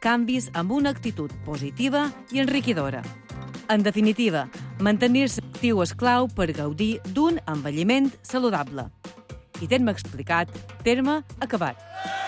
canvis amb una actitud positiva i enriquidora. En definitiva, mantenir-se actiu és clau per gaudir d'un envelliment saludable. I terme explicat, terme acabat.